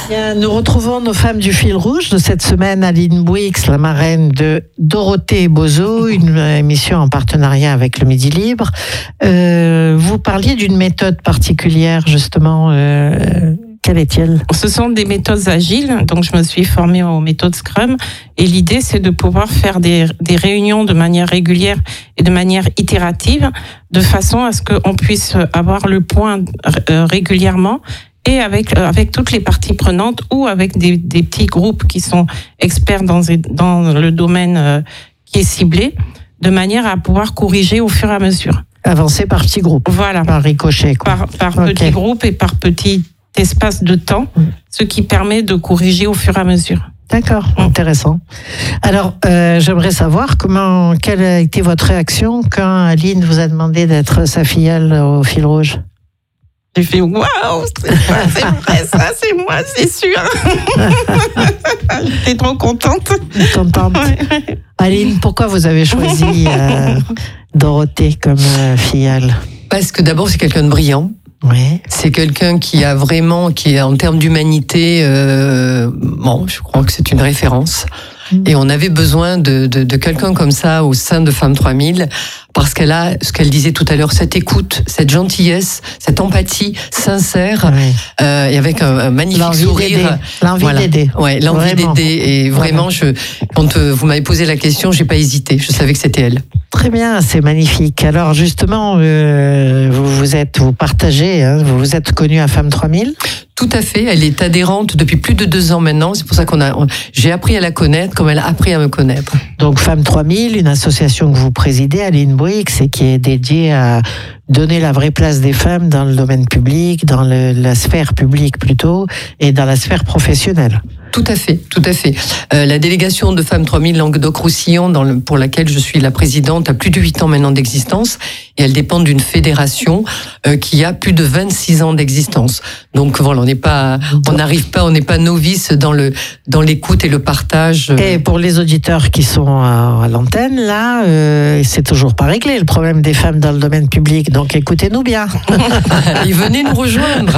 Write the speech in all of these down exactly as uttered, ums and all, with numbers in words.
Bien, nous retrouvons nos femmes du fil rouge de cette semaine, Aline Bouix, la marraine de Dorothée Bozo, une émission en partenariat avec le Midi Libre. Euh, vous parliez d'une méthode particulière, justement. Euh, quelle est-elle ? Ce sont des méthodes agiles, donc je me suis formée aux méthodes Scrum, et l'idée c'est de pouvoir faire des, des réunions de manière régulière et de manière itérative, de façon à ce qu'on puisse avoir le point régulièrement, et avec avec toutes les parties prenantes ou avec des, des petits groupes qui sont experts dans, dans le domaine euh, qui est ciblé, de manière à pouvoir corriger au fur et à mesure. Avancer par petits groupes. Voilà. Par ricochet, quoi. Par, par Okay. petits groupes et par petit espace de temps, mmh. ce qui permet de corriger au fur et à mesure. D'accord, mmh. intéressant. Alors, euh, j'aimerais savoir comment, quelle a été votre réaction quand Aline vous a demandé d'être sa filleule au fil rouge ? J'ai fait waouh, c'est vrai, ça, c'est moi, c'est sûr. J'étais trop contente. Contente. Ouais. Aline, pourquoi vous avez choisi euh, Dorothée comme euh, filleule ? Parce que d'abord, c'est quelqu'un de brillant. Oui. C'est quelqu'un qui a vraiment, qui est en termes d'humanité, euh, bon, je crois que c'est une référence. Et on avait besoin de, de, de quelqu'un comme ça au sein de Femmes trois mille, parce qu'elle a, ce qu'elle disait tout à l'heure, cette écoute, cette gentillesse, cette empathie sincère, oui. euh, et avec un, un magnifique l'envie sourire. D'aider. L'envie voilà. d'aider. Ouais, l'envie vraiment. d'aider. Et vraiment, je, quand vous m'avez posé la question, j'ai pas hésité. Je savais que c'était elle. Très bien, c'est magnifique. Alors justement, euh, vous vous êtes, vous partagez, hein, vous vous êtes connue à Femmes trois mille. Tout à fait. Elle est adhérente depuis plus de deux ans maintenant. C'est pour ça qu'on a, on, j'ai appris à la connaître comme elle a appris à me connaître. Donc Femmes trois mille, une association que vous présidez, Aline Bouix, et qui est dédiée à donner la vraie place des femmes dans le domaine public, dans le, la sphère publique plutôt, et dans la sphère professionnelle. Tout à fait, tout à fait. Euh, la délégation de Femmes trois mille Languedoc-Roussillon, dans le, pour laquelle je suis la présidente, a plus de huit ans maintenant d'existence, et elle dépend d'une fédération euh, qui a plus de vingt-six ans d'existence. Donc voilà, on n'est pas, on n'arrive pas, on n'est pas novice dans le dans l'écoute et le partage. Et pour les auditeurs qui sont à, à l'antenne, là, euh, c'est toujours pas réglé le problème des femmes dans le domaine public. Donc écoutez-nous bien. Et venez nous rejoindre.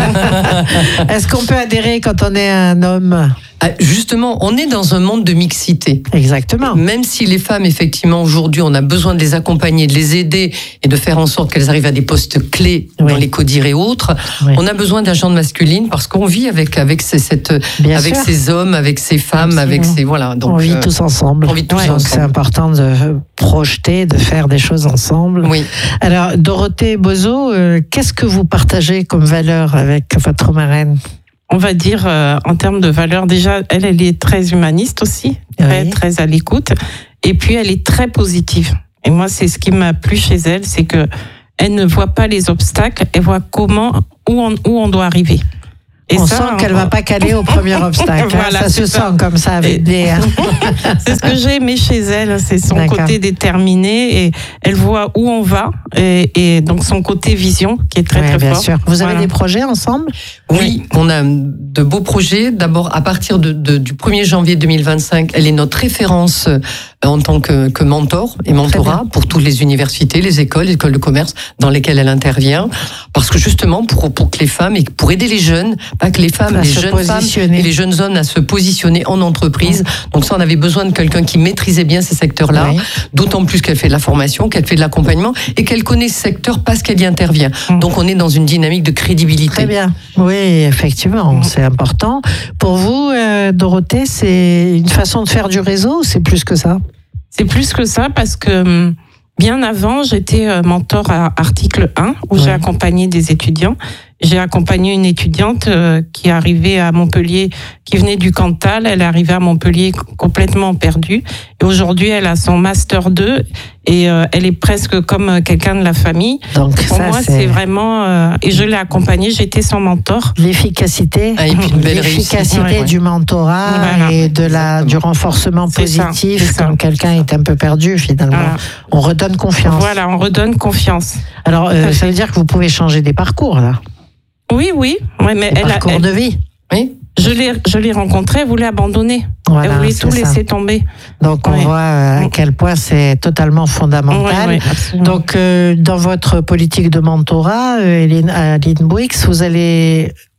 Est-ce qu'on peut adhérer quand on est un homme ? Justement, on est dans un monde de mixité. Exactement. Même si les femmes, effectivement, aujourd'hui, on a besoin de les accompagner, de les aider et de faire en sorte qu'elles arrivent à des postes clés oui. dans les CODIR et autres, oui. on a besoin d'agents masculines parce qu'on vit avec avec ces, cette Bien avec sûr. ces hommes, avec ces femmes, Absolument. avec ces voilà. Donc on vit euh, tous ensemble. On vit tous ouais, ensemble. Donc c'est important de projeter, de faire des choses ensemble. Oui. Alors Dorothée Bozo, euh, qu'est-ce que vous partagez comme valeur avec votre marraine ? On va dire, euh, en termes de valeur, déjà, elle, elle est très humaniste aussi, très, oui. très à l'écoute. Et puis, elle est très positive. Et moi, c'est ce qui m'a plu chez elle, c'est que elle ne voit pas les obstacles, elle voit comment, où on, où on doit arriver. Et on ça, sent qu'elle ne va pas caler au premier obstacle. Voilà, hein, ça se ça. sent comme ça avec des... C'est ce que j'ai aimé chez elle, c'est son D'accord. côté déterminé et elle voit où on va et, et donc son côté vision qui est très ouais, très bien fort. Sûr. Vous avez voilà. des projets ensemble ? Oui, oui, on a de beaux projets. D'abord, à partir de, de, du premier janvier deux mille vingt-cinq, elle est notre référence en tant que, que mentor et mentorat pour toutes les universités, les écoles, les écoles de commerce dans lesquelles elle intervient. Parce que justement, pour, pour que les femmes et pour aider les jeunes, pas que les femmes, à les jeunes femmes et les jeunes hommes à se positionner en entreprise. Mmh. Donc ça, on avait besoin de quelqu'un qui maîtrisait bien ces secteurs-là, oui. d'autant plus qu'elle fait de la formation, qu'elle fait de l'accompagnement et qu'elle connaît ce secteur parce qu'elle y intervient. Mmh. Donc on est dans une dynamique de crédibilité. Très bien. Oui, effectivement, mmh. c'est important. Pour vous, euh, Dorothée, c'est une façon de faire du réseau ou c'est plus que ça ? C'est plus que ça parce que bien avant, j'étais mentor à Article un où oui. j'ai accompagné des étudiants. J'ai accompagné une étudiante euh, qui est arrivée à Montpellier, qui venait du Cantal. Elle est arrivée à Montpellier complètement perdue. Et aujourd'hui, elle a son Master deux et euh, elle est presque comme quelqu'un de la famille. Donc, pour ça, moi, c'est, c'est vraiment... Euh, et je l'ai accompagnée, j'étais son mentor. L'efficacité, ah, et puis une belle l'efficacité ouais, du mentorat voilà. et de la, du renforcement c'est positif ça, quand quelqu'un est un peu perdu, finalement. Voilà. On redonne confiance. Voilà, on redonne confiance. Alors, euh, ça veut dire que vous pouvez changer des parcours, là ? Oui, oui. Ouais, mais des elle parcours a, elle, de vie. Oui. Je l'ai, je l'ai rencontrée, elle voulait abandonner. Voilà, elle voulait tout ça. laisser tomber. Donc, on oui. voit à quel point c'est totalement fondamental. Oui, oui, Donc, euh, dans votre politique de mentorat, Aline Bouix, vous allez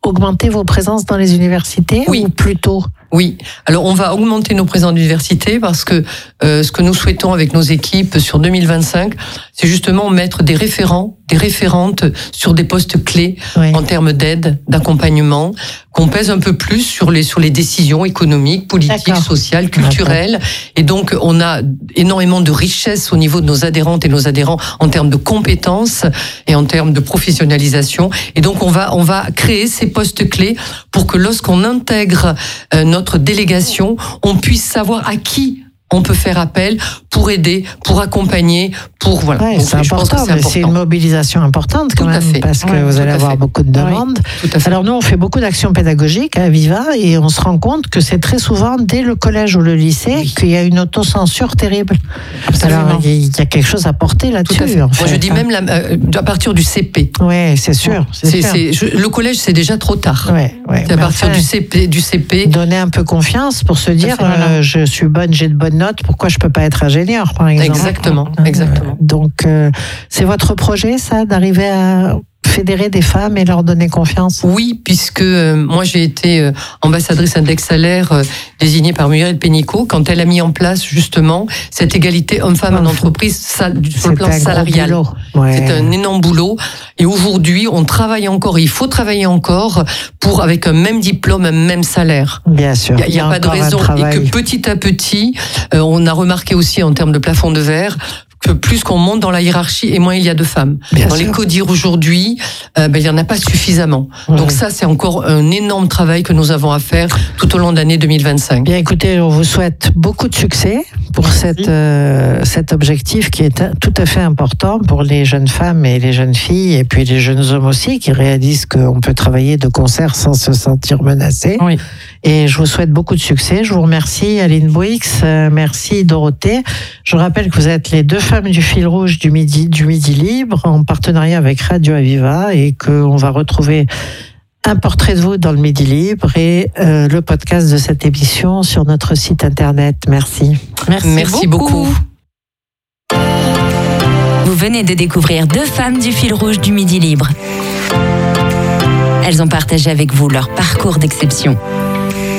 augmenter vos présences dans les universités oui. ou plutôt? Oui, alors on va augmenter nos présences d'université parce que euh, ce que nous souhaitons avec nos équipes sur deux mille vingt-cinq, c'est justement mettre des référents, des référentes sur des postes clés oui. en termes d'aide, d'accompagnement, qu'on pèse un peu plus sur les sur les décisions économiques, politiques, D'accord. sociales, culturelles. D'accord. Et donc on a énormément de richesse au niveau de nos adhérentes et nos adhérents en termes de compétences et en termes de professionnalisation. Et donc on va on va créer ces postes clés pour que lorsqu'on intègre euh, notre délégation, on puisse savoir à qui on peut faire appel pour aider, pour accompagner, pour voilà. Ouais, c'est, important, c'est important, c'est une mobilisation importante quand tout même, fait. parce que ouais, vous allez avoir fait. beaucoup de demandes. Oui, tout à fait. Alors nous, on fait beaucoup d'actions pédagogiques à Aviva et on se rend compte que c'est très souvent dès le collège ou le lycée oui. qu'il y a une autocensure terrible. Absolument. Alors il y a quelque chose à porter là-dessus. En fait. Moi, je dis même la, euh, à partir du C P. Oui, c'est sûr. C'est c'est, sûr. C'est, je, le collège, c'est déjà trop tard. Ouais, ouais, c'est à partir enfin, du C P, du C P. Donner un peu confiance pour se dire, euh, je suis bonne, j'ai de bonnes notes. Pourquoi je peux pas être ingénieur, par exemple? Exactement, exactement. Euh, donc, euh, c'est votre projet, ça, d'arriver à fédérer des femmes et leur donner confiance? Oui, puisque euh, moi j'ai été euh, ambassadrice Index Salaire euh, désignée par Muriel Pénicaud quand elle a mis en place justement cette égalité homme-femme en entreprise ça, sur le plan salarial. Ouais. C'est un énorme boulot. Et aujourd'hui, on travaille encore, il faut travailler encore pour, avec un même diplôme, un même salaire. Bien sûr. Il n'y a, a, a pas de raison. Et que petit à petit, euh, on a remarqué aussi en termes de plafond de verre, que plus qu'on monte dans la hiérarchie et moins il y a de femmes. Bien dans sûr. Les CODIR aujourd'hui, euh, ben, il n'y en a pas suffisamment. Mmh. Donc ça, c'est encore un énorme travail que nous avons à faire tout au long de l'année deux mille vingt-cinq. Bien écoutez, on vous souhaite beaucoup de succès pour cette, euh, cet objectif qui est tout à fait important pour les jeunes femmes et les jeunes filles et puis les jeunes hommes aussi qui réalisent qu'on peut travailler de concert sans se sentir menacé. Oui. Et je vous souhaite beaucoup de succès. Je vous remercie Aline Bouix, euh, merci Dorothée. Je rappelle que vous êtes les deux femmes du fil rouge du Midi, du Midi Libre en partenariat avec Radio Aviva et qu'on va retrouver un portrait de vous dans le Midi Libre et euh, le podcast de cette émission sur notre site internet. Merci. Merci, Merci beaucoup. beaucoup. Vous venez de découvrir deux femmes du fil rouge du Midi Libre. Elles ont partagé avec vous leur parcours d'exception.